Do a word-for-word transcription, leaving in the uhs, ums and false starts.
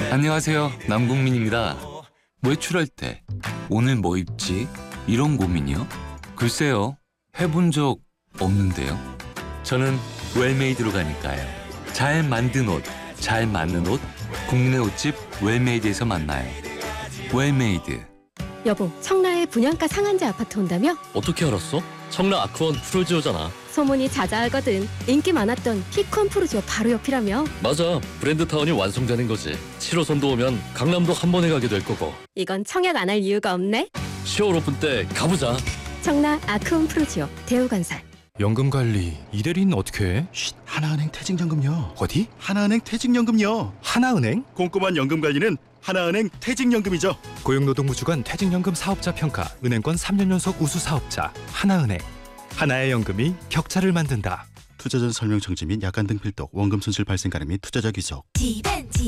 안녕하세요, 남궁민입니다. 외출할 때 오늘 뭐 입지? 이런 고민이요? 글쎄요, 해본 적 없는데요. 저는 웰메이드로 가니까요. 잘 만든 옷, 잘 맞는 옷, 국내 옷집 웰메이드에서 만나요. 웰메이드. 여보, 청라에 분양가 상한제 아파트 온다며? 어떻게 알았어? 청라 아크원 프루지오잖아. 소문이 자자하거든. 인기 많았던 피콘 프루지오 바로 옆이라며? 맞아, 브랜드타운이 완성되는 거지. 칠 호선도 오면 강남도 한 번에 가게 될 거고. 이건 청약 안 할 이유가 없네. 시월 오픈 때 가보자. 청라 아크원 프루지오 대우건설. 연금 관리 이 대리는 어떻게 해? 쉿, 하나은행 퇴직연금요. 어디? 하나은행 퇴직연금요. 하나은행? 꼼꼼한 연금 관리는 하나은행 퇴직연금이죠. 고용노동부 주관 퇴직연금 사업자 평가 은행권 삼 년 연속 우수 사업자 하나은행. 하나의 연금이 격차를 만든다. 투자 전 설명 정지 및 약관 등 필독, 원금 손실 발생 가능 및 투자자 귀속. 지벤지